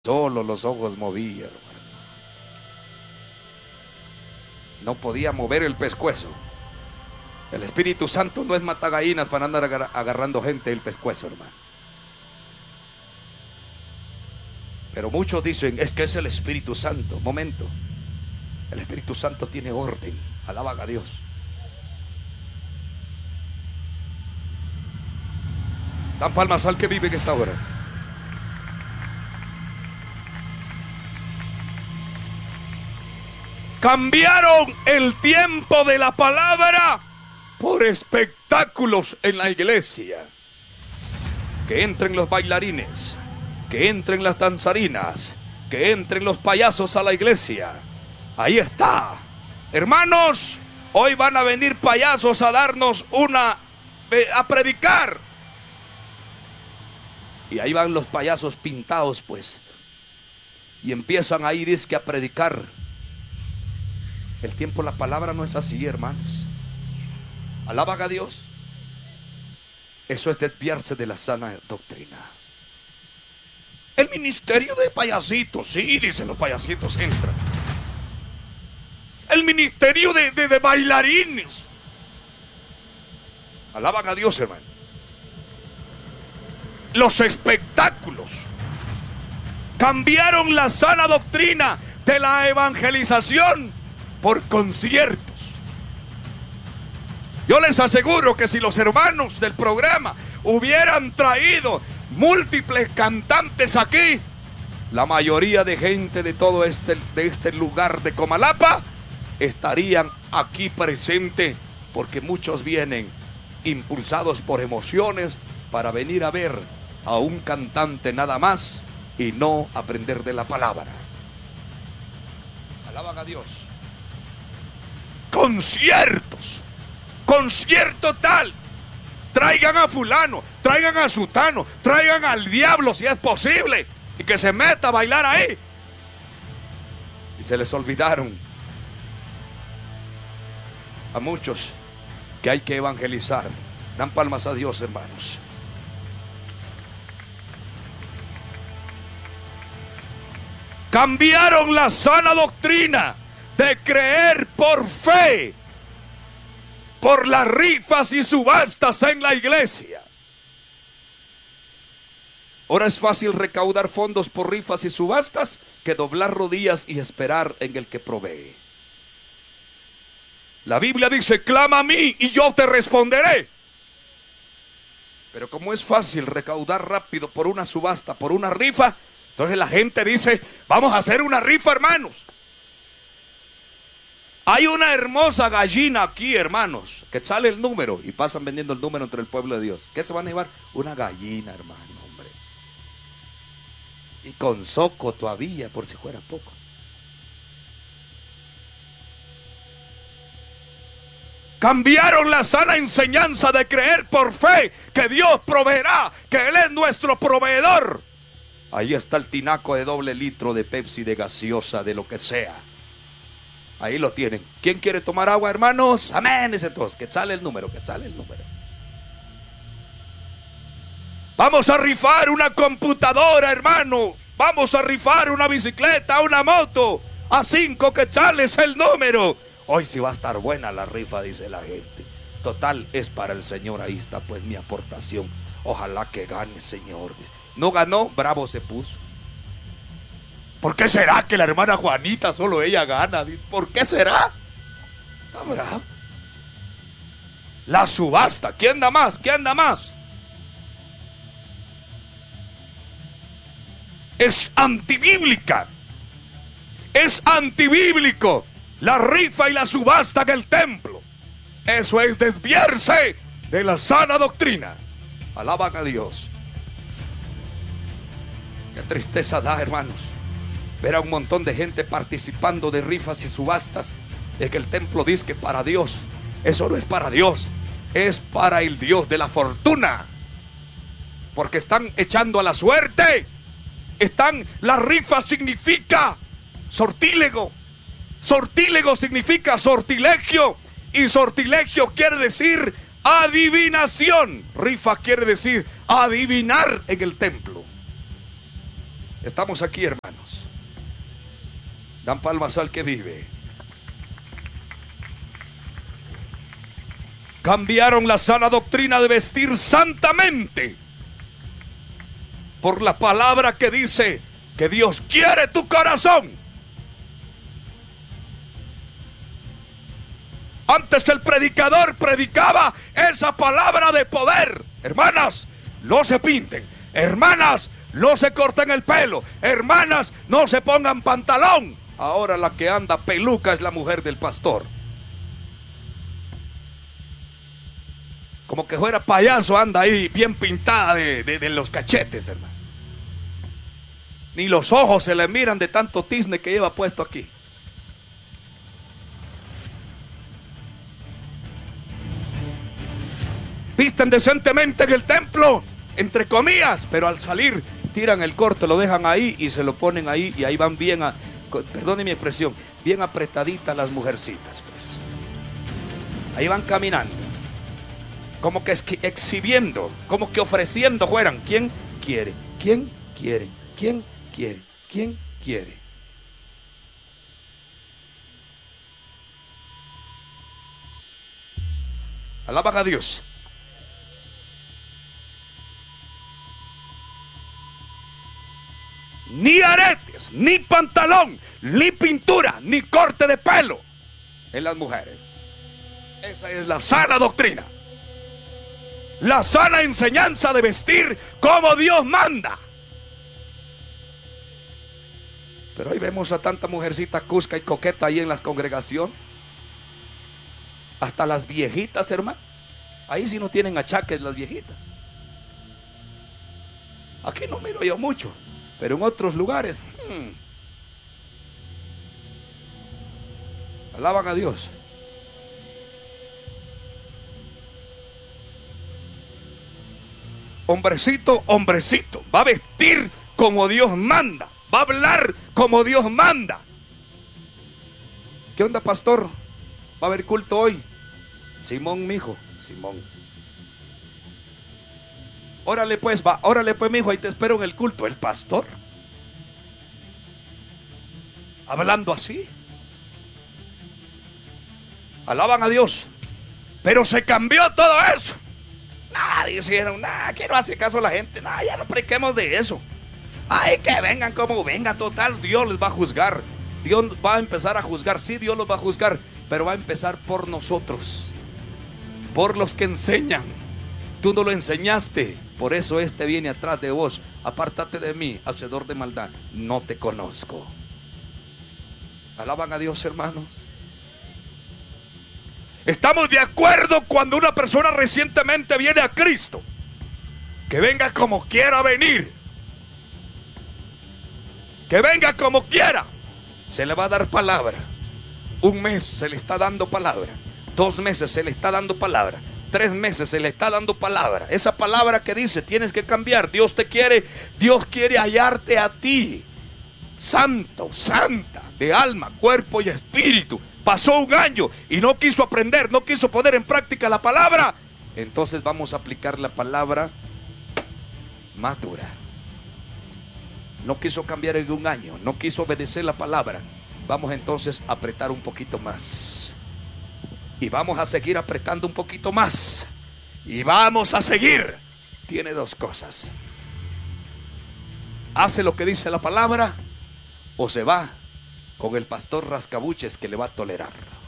Solo los ojos movía, hermano. No podía mover el pescuezo. El Espíritu Santo no es matagallinas para andar agarrando gente el pescuezo, hermano. Pero muchos dicen, es que es el Espíritu Santo. Momento. El Espíritu Santo tiene orden. Alaba a Dios. Dan palmas al que vive en esta hora. Cambiaron el tiempo de la palabra por espectáculos en la iglesia. Que entren los bailarines, que entren las danzarinas, que entren los payasos a la iglesia. Ahí está. Hermanos, hoy van a venir payasos a darnos a predicar. Y ahí van los payasos pintados, pues. Y empiezan ahí, dizque, a predicar. El tiempo, la palabra no es así, hermanos. Alaban a Dios. Eso es desviarse de la sana doctrina. El ministerio de payasitos, sí, dicen los payasitos, entra. El ministerio de bailarines. Alaban a Dios, hermano. Los espectáculos cambiaron la sana doctrina de la evangelización por conciertos. Yo les aseguro que si los hermanos del programa hubieran traído múltiples cantantes aquí, la mayoría de gente de todo este lugar de Comalapa estarían aquí presentes, porque muchos vienen impulsados por emociones para venir a ver a un cantante nada más y no aprender de la palabra. Alaban a Dios. Conciertos, concierto tal, traigan a fulano, traigan a sutano, traigan al diablo si es posible, y que se meta a bailar ahí. Y se les olvidaron a muchos que hay que evangelizar. Dan palmas a Dios, hermanos. Cambiaron la sana doctrina de creer por fe, por las rifas y subastas en la iglesia. Ahora es fácil recaudar fondos por rifas y subastas que doblar rodillas y esperar en el que provee. La Biblia dice, clama a mí y yo te responderé. Pero como es fácil recaudar rápido por una subasta, por una rifa, entonces la gente dice, vamos a hacer una rifa, hermanos. Hay una hermosa gallina aquí, hermanos, que sale el número y pasan vendiendo el número entre el pueblo de Dios. ¿Qué se van a llevar? Una gallina, hermano, hombre. Y con zoco todavía, por si fuera poco. Cambiaron la sana enseñanza de creer por fe que Dios proveerá, que Él es nuestro proveedor. Ahí está el tinaco de doble litro de Pepsi, de gaseosa, de lo que sea. Ahí lo tienen. ¿Quién quiere tomar agua, hermanos? Amén, dice todos. Que sale el número, que sale el número. Vamos a rifar una computadora, hermano. Vamos a rifar una bicicleta, una moto. A 5 quetzales el número. Hoy sí va a estar buena la rifa, dice la gente. Total, es para el Señor. Ahí está pues mi aportación. Ojalá que gane, Señor. No ganó, bravo se puso. ¿Por qué será que la hermana Juanita solo ella gana? ¿Por qué será? Está bravo. La subasta, ¿quién da más? ¿Quién da más? Es antibíblica. Es antibíblico la rifa y la subasta en el templo. Eso es desviarse de la sana doctrina. Alaban a Dios. Qué tristeza da, hermanos, ver a un montón de gente participando de rifas y subastas, de que el templo dice que para Dios. Eso no es para Dios, es para el Dios de la fortuna, porque están echando a la suerte. La rifa significa sortílego, sortílego significa sortilegio, y sortilegio quiere decir adivinación. Rifa quiere decir adivinar en el templo. Estamos aquí, hermanos. Dan palmas al que vive. Cambiaron la sana doctrina de vestir santamente por la palabra que dice que Dios quiere tu corazón. Antes el predicador predicaba esa palabra de poder. Hermanas, no se pinten. Hermanas, no se corten el pelo. Hermanas, no se pongan pantalón. Ahora la que anda peluca es la mujer del pastor. Como que fuera payaso, anda ahí bien pintada de los cachetes, hermano. Ni los ojos se le miran de tanto tizne que lleva puesto aquí. Visten decentemente en el templo, entre comillas, pero al salir tiran el corte, lo dejan ahí y se lo ponen ahí, y ahí van bien, perdone mi expresión, bien apretaditas las mujercitas, pues. Ahí van caminando, como que exhibiendo, como que ofreciendo fueran. ¿Quién quiere? ¿Quién quiere? ¿Quién quiere? ¿Quién quiere? Alaban a Dios. Ni aretes, ni pantalón, ni pintura, ni corte de pelo en las mujeres. Esa es la sana doctrina. La sana enseñanza de vestir como Dios manda. Pero hoy vemos a tanta mujercita cusca y coqueta ahí en las congregaciones. Hasta las viejitas, hermano. Ahí sí no tienen achaques las viejitas. Aquí no miro yo mucho, pero en otros lugares, alaban a Dios. Hombrecito, hombrecito, va a vestir como Dios manda, va a hablar como Dios manda. ¿Qué onda, pastor? ¿Va a haber culto hoy? Simón, mijo, Simón. Órale pues, va, órale pues, mijo, ahí te espero en el culto. El pastor hablando así. Alaban a Dios. Pero se cambió todo eso. Nada, dijeron, nada, quiero hacer caso a la gente. Nada, ya no prediquemos de eso. Ay, que vengan como vengan, total, Dios les va a juzgar. Dios va a empezar a juzgar. Sí, Dios los va a juzgar, pero va a empezar por nosotros, por los que enseñan. Tú no lo enseñaste, por eso este viene atrás de vos. Apártate de mí, hacedor de maldad, no te conozco. Alaban a Dios, hermanos. Estamos de acuerdo cuando una persona recientemente viene a Cristo, que venga como quiera venir, que venga como quiera. Se le va a dar palabra. Un mes se le está dando palabra. 2 meses se le está dando palabra. 3 meses se le está dando palabra. Esa palabra que dice, tienes que cambiar. Dios te quiere, Dios quiere hallarte a ti, santo, santa, de alma, cuerpo y espíritu. Pasó 1 año y no quiso aprender, no quiso poner en práctica la palabra. Entonces vamos a aplicar la palabra más dura. No quiso cambiar en 1 año, no quiso obedecer la palabra. Vamos entonces a apretar un poquito más. Y vamos a seguir apretando un poquito más. Y vamos a seguir. Tiene 2 cosas. Hace lo que dice la palabra, o se va con el pastor rascabuches que le va a tolerar.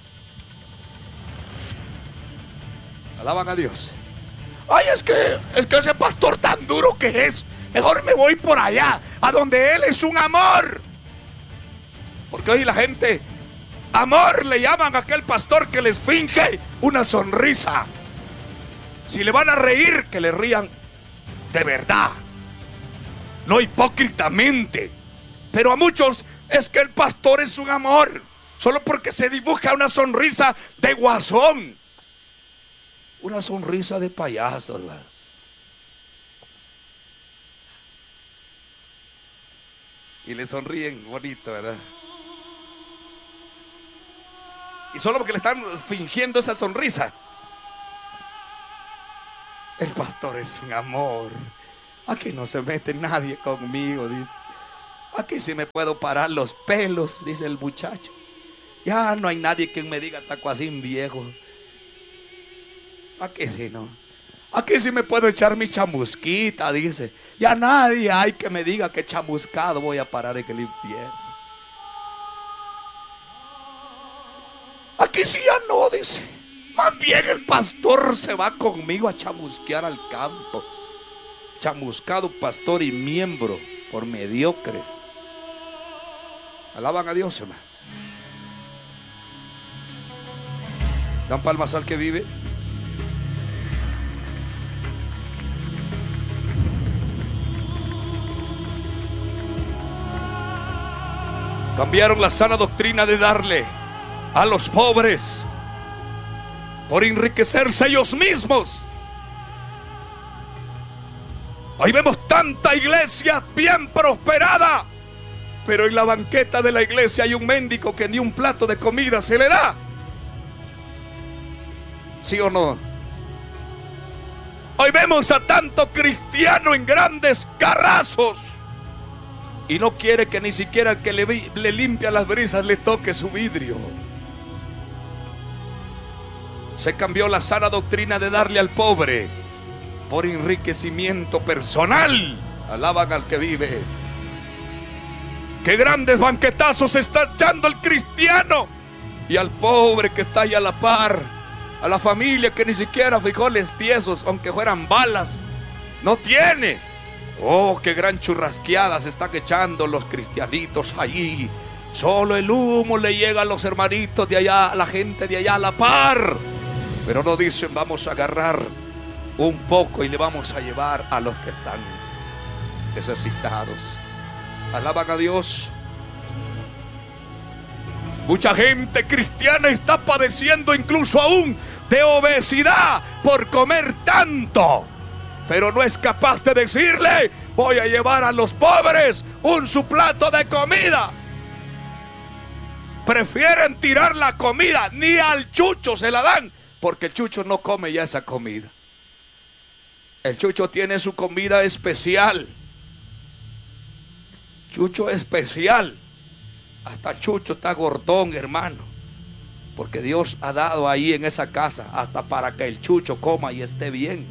Alaban a Dios. Ay, es que ese pastor tan duro que es, mejor me voy por allá, a donde él es un amor. Porque hoy la gente, amor le llaman a aquel pastor que les finge una sonrisa. Si le van a reír, que le rían de verdad, no hipócritamente. Pero a muchos es que el pastor es un amor, solo porque se dibuja una sonrisa de guasón, una sonrisa de payaso, ¿verdad? Y le sonríen bonito, ¿verdad? Y solo porque le están fingiendo esa sonrisa. El pastor es un amor. Aquí no se mete nadie conmigo, dice. Aquí sí me puedo parar los pelos, dice el muchacho. Ya no hay nadie que me diga tacuacín viejo. Aquí sí no. Aquí sí me puedo echar mi chamusquita, dice. Ya nadie hay que me diga que chamuscado voy a parar en el infierno. Aquí sí ya no, dice. Más bien el pastor se va conmigo a chamusquear al campo. Chamuscado pastor y miembro por mediocres. Alaban a Dios, hermano. Dan palmas al que vive. Cambiaron la sana doctrina de darle a los pobres por enriquecerse ellos mismos. Hoy vemos tanta iglesia bien prosperada, pero en la banqueta de la iglesia hay un mendigo que ni un plato de comida se le da. ¿Sí o no? Hoy vemos a tanto cristiano en grandes carrazos y no quiere que ni siquiera el que le limpia las brisas le toque su vidrio. Se cambió la sana doctrina de darle al pobre por enriquecimiento personal. Alaban al que vive. Qué grandes banquetazos está echando el cristiano. Y al pobre que está ahí a la par, a la familia que ni siquiera frijoles tiesos, aunque fueran balas, no tiene. Oh, qué gran churrasqueada se están echando los cristianitos allí. Solo el humo le llega a los hermanitos de allá, a la gente de allá a la par. Pero no dicen, vamos a agarrar un poco y le vamos a llevar a los que están necesitados. Alaban a Dios. Mucha gente cristiana está padeciendo incluso aún de obesidad por comer tanto, pero no es capaz de decirle, voy a llevar a los pobres su plato de comida. Prefieren tirar la comida, ni al chucho se la dan, porque el chucho no come ya esa comida. El chucho tiene su comida especial. Chucho especial. Hasta Chucho está gordón, hermano, porque Dios ha dado ahí en esa casa hasta para que el Chucho coma y esté bien.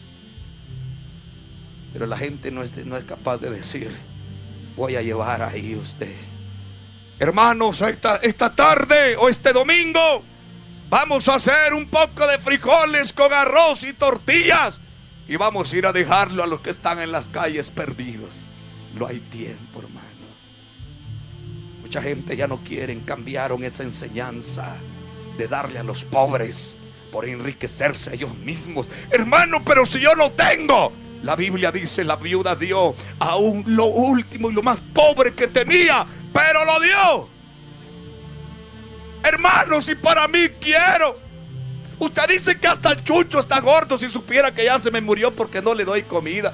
Pero la gente no es capaz de decir, voy a llevar ahí usted. Hermanos, esta tarde o este domingo vamos a hacer un poco de frijoles con arroz y tortillas y vamos a ir a dejarlo a los que están en las calles perdidos. No hay tiempo, hermano. Mucha gente ya no quieren, cambiaron esa enseñanza de darle a los pobres por enriquecerse ellos mismos. Hermano, pero si yo no tengo, la Biblia dice, la viuda dio aún lo último y lo más pobre que tenía, pero lo dio. Hermano, si para mí quiero. Usted dice que hasta el Chucho está gordo, si supiera que ya se me murió porque no le doy comida.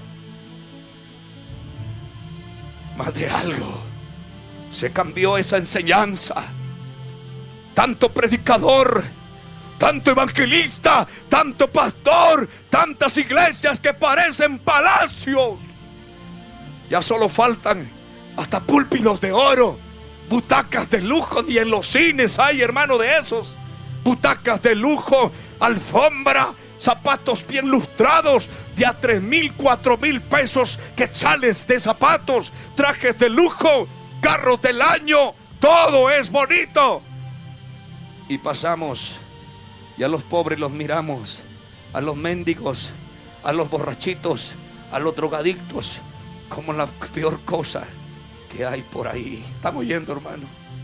Más de algo se cambió esa enseñanza. Tanto predicador, tanto evangelista, tanto pastor, tantas iglesias que parecen palacios. Ya solo faltan hasta púlpitos de oro, butacas de lujo. Ni en los cines hay, hermano, de esos. Butacas de lujo, alfombra, zapatos bien lustrados de a 3,000, 4,000 pesos quetzales de zapatos, trajes de lujo, carros del año, todo es bonito. Y pasamos y a los pobres los miramos, a los mendigos, a los borrachitos, a los drogadictos, como la peor cosa que hay por ahí. ¿Estamos oyendo, hermano?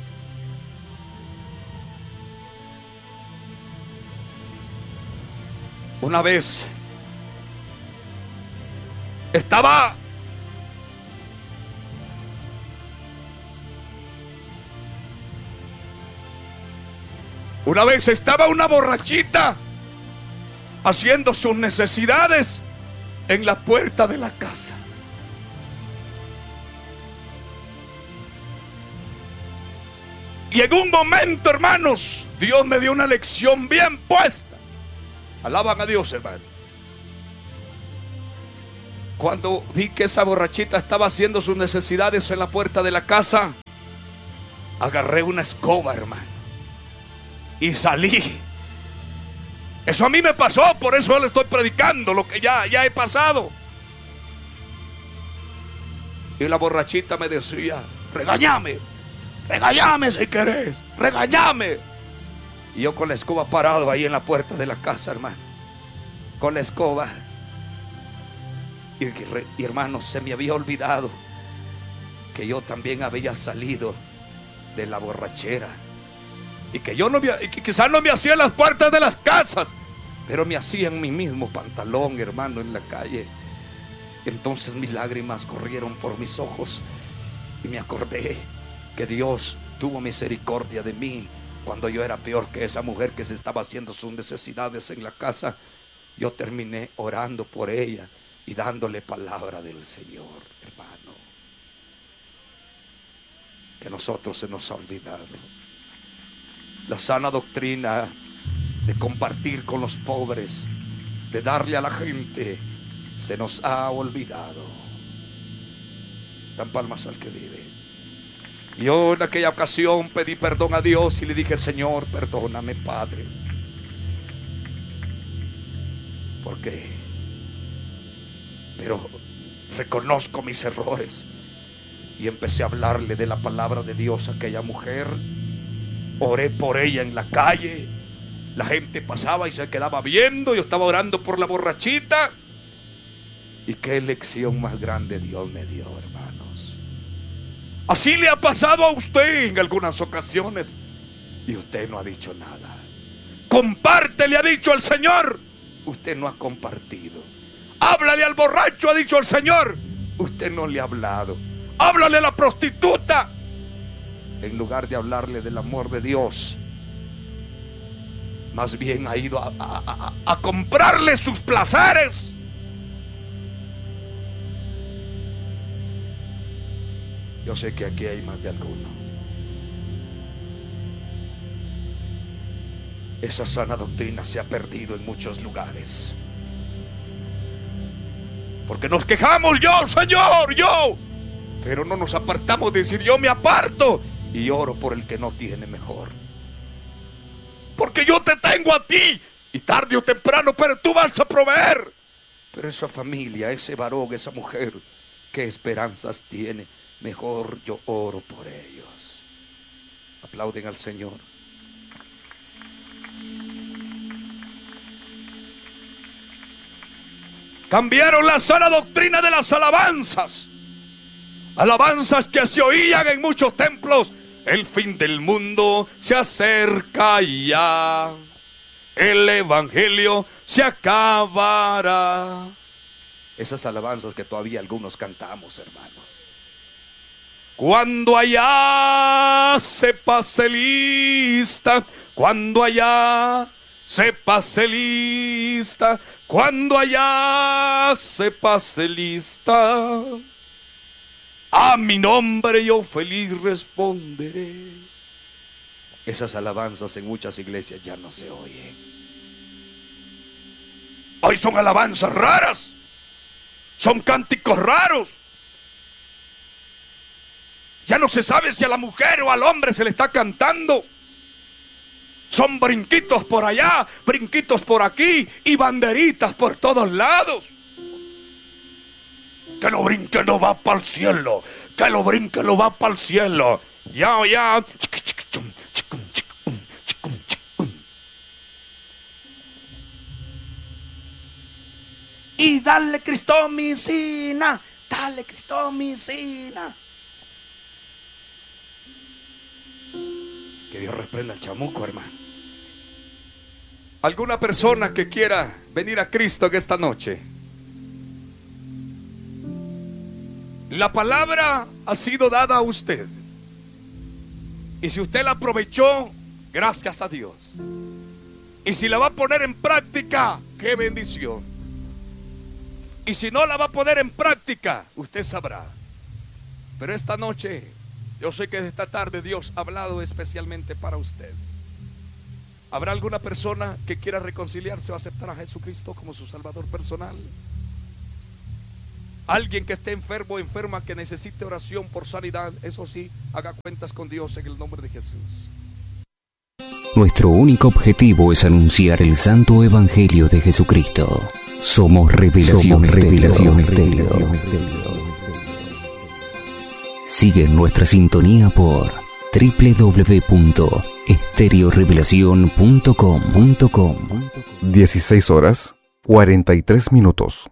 Una vez estaba una borrachita haciendo sus necesidades en la puerta de la casa. Y en un momento, hermanos, Dios me dio una lección bien puesta. Alaban a Dios, hermano. Cuando vi que esa borrachita estaba haciendo sus necesidades en la puerta de la casa, agarré una escoba, hermano, y salí. Eso a mí me pasó, por eso le estoy predicando lo que ya he pasado. Y la borrachita me decía: regañame si querés, regañame. Y yo con la escoba parado ahí en la puerta de la casa, hermano, con la escoba. Y hermano, se me había olvidado que yo también había salido de la borrachera, y que yo y que quizás no me hacía en las puertas de las casas, pero me hacía en mi mismo pantalón, hermano, en la calle. Entonces mis lágrimas corrieron por mis ojos y me acordé que Dios tuvo misericordia de mí cuando yo era peor que esa mujer que se estaba haciendo sus necesidades en la casa. Yo terminé orando por ella y dándole palabra del Señor, hermano. Que a nosotros se nos ha olvidado la sana doctrina de compartir con los pobres, de darle a la gente. Se nos ha olvidado. Dan palmas al que vive. Yo en aquella ocasión pedí perdón a Dios y le dije: Señor, perdóname, Padre, porque pero reconozco mis errores. Y empecé a hablarle de la palabra de Dios a aquella mujer. Oré por ella en la calle. La gente pasaba y se quedaba viendo. Yo estaba orando por la borrachita. Y qué lección más grande Dios me dio, hermanos. Así le ha pasado a usted en algunas ocasiones y usted no ha dicho nada. Comparte, le ha dicho el Señor. Usted no ha compartido. Háblale al borracho, ha dicho el Señor. Usted no le ha hablado. Háblale a la prostituta. En lugar de hablarle del amor de Dios, más bien ha ido a comprarle sus placeres. Yo sé que aquí hay más de alguno. Esa sana doctrina se ha perdido en muchos lugares, porque nos quejamos: yo, Señor, yo, pero no nos apartamos de decir: yo me aparto y oro por el que no tiene mejor, porque yo te tengo a ti, y tarde o temprano, pero tú vas a proveer. Pero esa familia, ese varón, esa mujer, ¿qué esperanzas tiene? Mejor yo oro por ellos. Aplauden al Señor. Cambiaron la sana doctrina de las alabanzas. Alabanzas que se oían en muchos templos: el fin del mundo se acerca ya, el evangelio se acabará. Esas alabanzas que todavía algunos cantamos, hermanos. Cuando allá se pase lista, cuando allá se pase lista, cuando allá se pase lista, a mi nombre yo feliz responderé. Esas alabanzas en muchas iglesias ya no se oyen. Hoy son alabanzas raras, son cánticos raros. Ya no se sabe si a la mujer o al hombre se le está cantando. Son brinquitos por allá, brinquitos por aquí y banderitas por todos lados. Que lo brinque no va para el cielo, que lo brinque no va para el cielo. Ya, ya. Y dale cristomicina, dale cristomicina. Que Dios reprenda al chamuco, hermano. ¿Alguna persona que quiera venir a Cristo en esta noche? La palabra ha sido dada a usted, y si usted la aprovechó, gracias a Dios. Y si la va a poner en práctica, qué bendición. Y si no la va a poner en práctica, usted sabrá. Pero esta noche, yo sé que esta tarde Dios ha hablado especialmente para usted. ¿Habrá alguna persona que quiera reconciliarse o aceptar a Jesucristo como su Salvador personal? Alguien que esté enfermo o enferma que necesite oración por sanidad, eso sí, haga cuentas con Dios en el nombre de Jesús. Nuestro único objetivo es anunciar el santo evangelio de Jesucristo. Somos Revelación Estéreo. Sigue nuestra sintonía por www.estereorevelacion.com. 16 horas 43 minutos.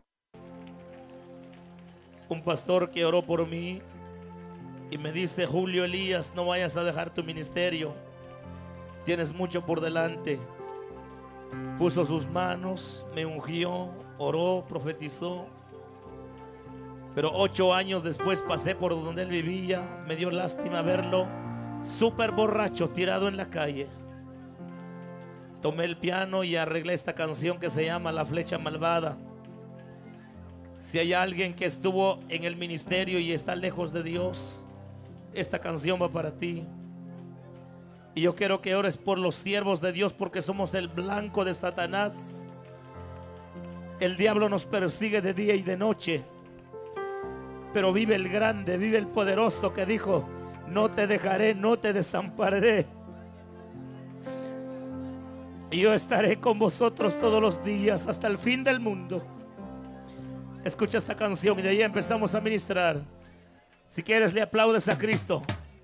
Un pastor que oró por mí y me dice: Julio Elías, no vayas a dejar tu ministerio, tienes mucho por delante. Puso sus manos, me ungió, oró, profetizó. Pero 8 años después pasé por donde él vivía. Me dio lástima verlo súper borracho, tirado en la calle. Tomé el piano y arreglé esta canción que se llama La Flecha Malvada. Si hay alguien que estuvo en el ministerio y está lejos de Dios, esta canción va para ti. Y yo quiero que ores por los siervos de Dios, porque somos el blanco de Satanás. El diablo nos persigue de día y de noche, pero vive el grande, vive el poderoso que dijo: no te dejaré, no te desampararé. Y yo estaré con vosotros todos los días hasta el fin del mundo. Escucha esta canción y de ahí empezamos a ministrar. Si quieres, le aplaudes a Cristo.